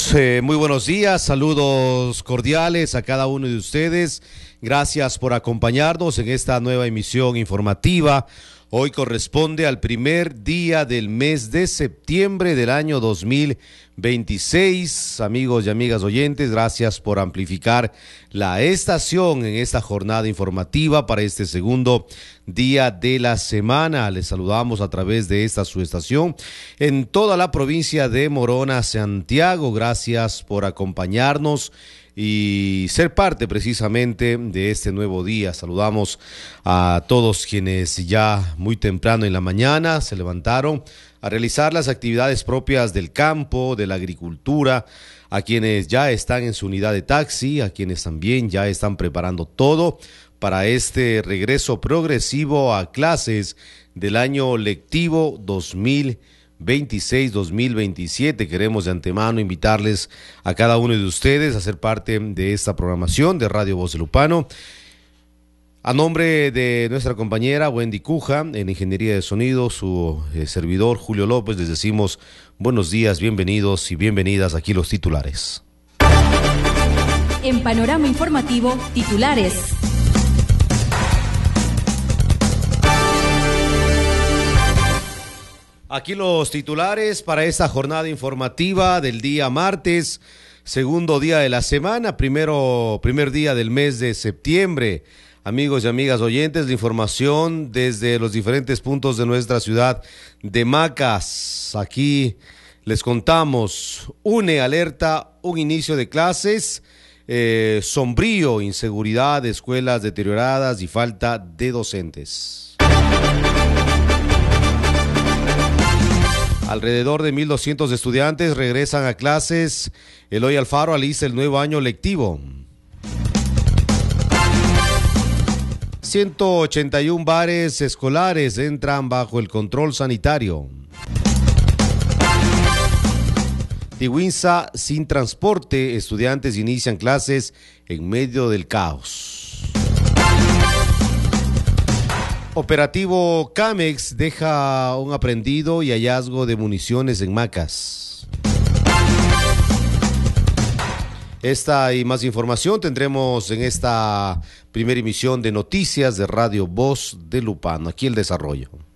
Amigos, muy buenos días, saludos cordiales a cada uno de ustedes. Gracias por acompañarnos en esta nueva emisión informativa. Hoy corresponde al primer día del mes de septiembre del año 2026. Amigos y amigas oyentes, gracias por amplificar la estación en esta jornada informativa para este segundo día de la semana. Les saludamos a través de esta su estación en toda la provincia de Morona, Santiago. Gracias por acompañarnos y ser parte precisamente de este nuevo día. Saludamos a todos quienes ya muy temprano en la mañana se levantaron a realizar las actividades propias del campo, de la agricultura, a quienes ya están en su unidad de taxi, a quienes también ya están preparando todo para este regreso progresivo a clases del año lectivo 2026-2027. Queremos de antemano invitarles a cada uno de ustedes a ser parte de esta programación de Radio Voz de Lupano. A nombre de nuestra compañera Wendy Cuja, en Ingeniería de Sonido, su servidor Julio López, les decimos buenos días, bienvenidos y bienvenidas. Aquí los titulares. En Panorama Informativo, titulares. Aquí los titulares para esta jornada informativa del día martes, segundo día de la semana, primer día del mes de septiembre. Amigos y amigas oyentes, la información desde los diferentes puntos de nuestra ciudad de Macas. Aquí les contamos, alerta, un inicio de clases sombrío, inseguridad, escuelas deterioradas y falta de docentes. Alrededor de 1,200 estudiantes regresan a clases. Eloy Alfaro alista el nuevo año lectivo. 181 bares escolares entran bajo el control sanitario. Tihuinza sin transporte, estudiantes inician clases en medio del caos. Operativo Camex deja un aprehendido y hallazgo de municiones en Macas. Esta y más información tendremos en esta primera emisión de noticias de Radio Voz de Lupano. Aquí el desarrollo.